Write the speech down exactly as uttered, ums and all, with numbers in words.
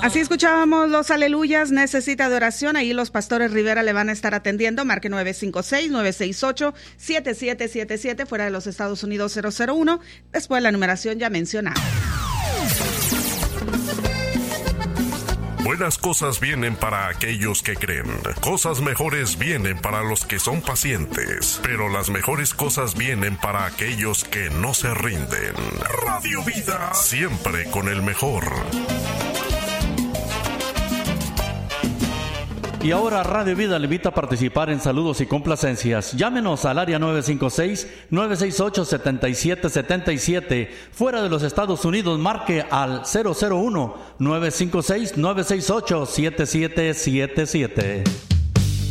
Así escuchábamos los aleluyas, necesita de oración. Ahí los pastores Rivera le van a estar atendiendo. Marque nueve cinco seis, nueve seis ocho, siete siete siete siete, fuera de los Estados Unidos cero cero uno, después de la numeración ya mencionada. Buenas cosas vienen para aquellos que creen. Cosas mejores vienen para los que son pacientes. Pero las mejores cosas vienen para aquellos que no se rinden. Radio Vida, siempre con el mejor. Y ahora Radio Vida le invita a participar en saludos y complacencias. Llámenos al área nueve cinco seis, nueve seis ocho, siete siete siete siete. Fuera de los Estados Unidos, marque al cero cero uno, nueve cinco seis, nueve seis ocho, siete siete siete siete.